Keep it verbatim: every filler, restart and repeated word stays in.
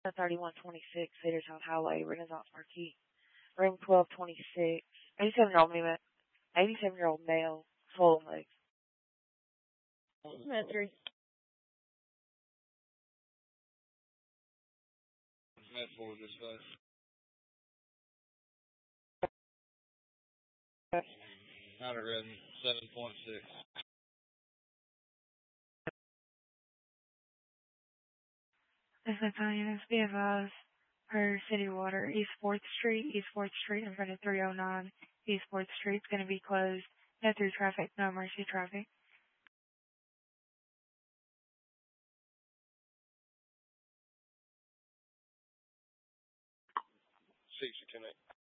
thirty-one twenty-six, Cedar South Highway, Renaissance Marquee. Room twelve twenty-six. eighty-seven-year-old male, eighty-seven-year-old male, swollen legs. Metry. Med four dispatch. Not a red seven point six. This is Antonio. Be advised, per City Water, East fourth Street, East fourth Street in front of three oh nine. East fourth Street's going to be closed. No through traffic, no emergency traffic. sixty-two.